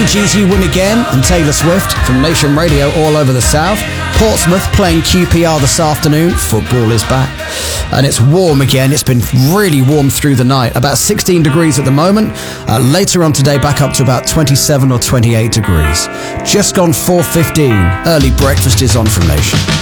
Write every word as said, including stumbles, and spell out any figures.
Bee Gees You Win Again and Taylor Swift from Nation Radio all over the South. Portsmouth playing Q P R this afternoon. Football is back. And it's warm again. It's been really warm through the night. About sixteen degrees at the moment. Uh, later on today, back up to about twenty-seven or twenty-eight degrees. Just gone four fifteen. Early breakfast is on from Nation.